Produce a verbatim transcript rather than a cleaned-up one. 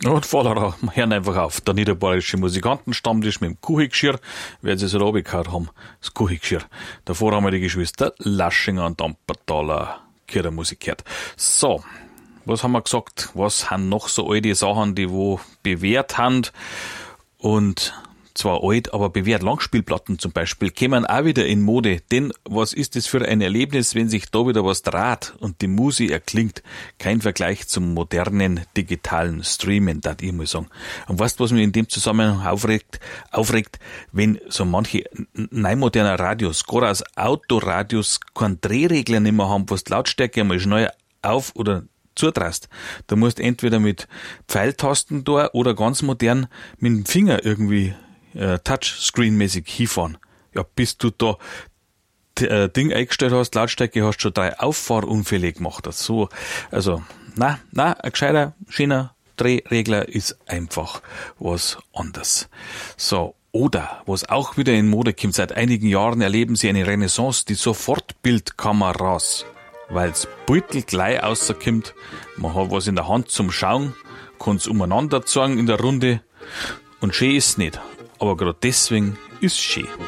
Und Vollerer, hören einfach auf. Der niederbayerische Musikantenstammtisch mit dem Kuchengeschirr, werden sie so runtergehauen haben, das Kuchengeschirr. Davor haben wir die Geschwister Laschinger und Ampertaler Kirchenmusik gehört. So, was haben wir gesagt? Was haben noch so alte Sachen, die wo bewährt haben? Und zwar alt, aber bewährt. Langspielplatten zum Beispiel kämen auch wieder in Mode. Denn was ist das für ein Erlebnis, wenn sich da wieder was draht und die Musik erklingt? Kein Vergleich zum modernen digitalen Streamen, darf ich mal sagen. Und weißt du, was mich in dem Zusammenhang aufregt? Aufregt, wenn so manche neumoderner Radios, gerade aus Autoradios, keinen Drehregler nicht mehr haben, was die Lautstärke einmal schnell auf oder zutrast. Da musst du entweder mit Pfeiltasten da oder ganz modern mit dem Finger irgendwie äh, Touchscreen-mäßig hinfahren. Ja, bis du da t- äh, Ding eingestellt hast, Lautstärke hast, schon drei Auffahrunfälle gemacht hast. So, also, na, na, ein gescheiter, schöner Drehregler ist einfach was anderes. So, oder, was auch wieder in Mode kommt, seit einigen Jahren erleben sie eine Renaissance, die Sofortbildkameras. Weil's Beutel gleich rauskommt, man hat was in der Hand zum Schauen, kann's umeinander zeigen in der Runde und schön ist's nicht. Aber gerade deswegen ist's schön.